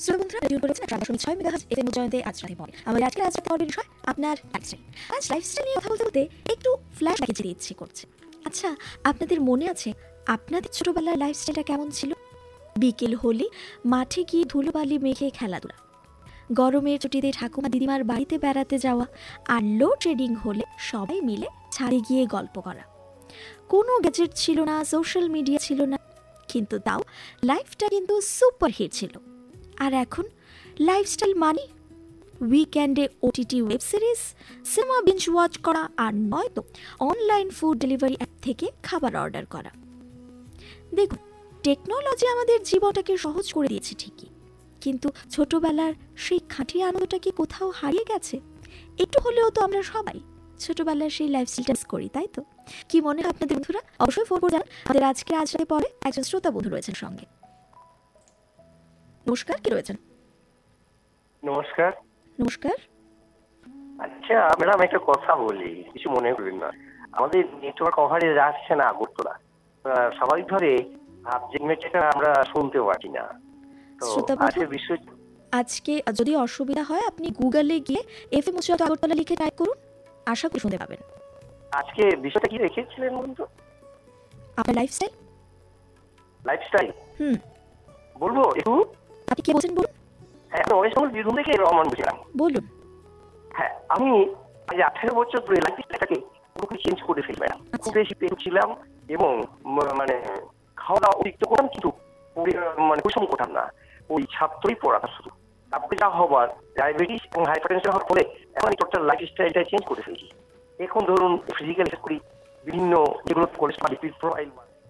শ্রোতা বন্ধুরা, টিউন করেছেন 100.6 মেগাহার্টজ এফএম জয়ন্তে আজ রাতে পড়ে। আমাদের আজকের পর্বের বিষয় আপনার লাইফস্টাইল। আজ লাইফস্টাইল নিয়ে কথা বলতে বলতে একটু ফ্ল্যাশব্যাকে যেতে ইচ্ছে করছে। আচ্ছা, আপনাদের মনে আছে আপনাদের ছোটবেলার লাইফস্টাইলটা কেমন ছিল? বিকেল হলে মাঠে গিয়ে ধুলোবালি মেখে খেলাধুলা, গরমের ছুটিতে ঠাকুমা দিদিমার বাড়িতে বেড়াতে যাওয়া, আর লোডশেডিং হলে সবাই মিলে ছাদে গিয়ে গল্প করা। কোনো গ্যাজেট ছিল না, সোশ্যাল মিডিয়া ছিল না, কিন্তু তাও লাইফটা কিন্তু সুপার হিট ছিল। আর এখন লাইফস্টাইল মানে উইকেন্ডে OTT web series, cinema binge watch করা, আর নয়তো অনলাইন ফুড ডেলিভারি অ্যাপ থেকে খাবার অর্ডার করা। দেখুন, টেকনোলজি আমাদের জীবনটাকে সহজ করে দিয়েছে ঠিকই, কিন্তু ছোটবেলার সেই খাঁটি আনন্দটা কি কোথাও হারিয়ে গেছে? একটু হলেও তো আমরা সবাই ছোটবেলার সেই লাইফস্টাইলটা মিস করি, তাই তো? কি মনে হয় আপনাদের বন্ধুরা? অবশ্যই ফোন করে জানান। আমাদের আজ রাতে পরে একজন শ্রোতা বন্ধু রয়েছেন সঙ্গে। নমস্কার, কি রয়েছেন? নমস্কার। নমস্কার। আচ্ছা ম্যাডাম, একটা কথা বলি, কিছু মনে করবেন না। আমাদের নেটওয়ার্ক কভারেজ আসছে না আগরতলা। স্বাভাবিকভাবে যেটা আমরা শুনতে পারি না। তো শ্রোতা বন্ধু, আজকে বিষয় আজকে যদি অসুবিধা হয় আপনি গুগলে গিয়ে এফএম আগরতলা লিখে টাইপ করুন, আশা করি শুনতে পাবেন। আজকে বিষয়টা কি রেখেছিলেন বন্ধু? আপনার লাইফস্টাইল। লাইফস্টাইল বলবো একটু? আপনি কি বলছেন বলুন। হ্যাঁ, ওয়েস্ট বেঙ্গল বীরভূম থেকে রহমান বলছিলাম। বলুন। হ্যাঁ, আমি আজ 18 বছর ধরে লাইফস্টাইলটাকে পুরোপুরি চেঞ্জ করে ফেলি ম্যাডাম। খুব বেশি পেন ছিলাম এবং মানে খাওয়া দাওয়া অতিরিক্ত করতাম, কিন্তু মানে পরিশ্রম করতাম না। ওই ছাত্রই পড়াতাম শুধু। তারপরে যা হবার ডায়াবেটিস এবং হাইপারটেনশন হওয়ার ফলে এখন টোটাল লাইফস্টাইলটা চেঞ্জ করে ফেলেছি। এখন ধরুন ফিজিক্যাল করি বিভিন্ন যেগুলো কলেজ বা লিপিড প্রোফাইল।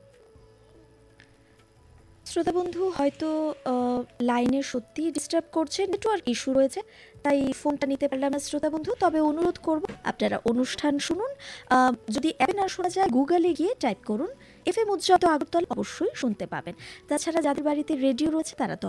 শ্রোতা বন্ধু হয়তো লাইনে সত্যি ডিস্টার্ব করছে, নেটওয়ার্ক ইস্যু রয়েছে, তাই ফোনটা নিতে পারলাম না শ্রোতা বন্ধু। তবে অনুরোধ করব আপনারা অনুষ্ঠান শুনুন। যদি অ্যাপে না শোনা যায় গুগলে গিয়ে টাইপ করুন এফএম উজ্জ্বল আগরতলা, অবশ্যই শুনতে পাবেন। তাছাড়া যাদের বাড়িতে রেডিও রয়েছে তারা তো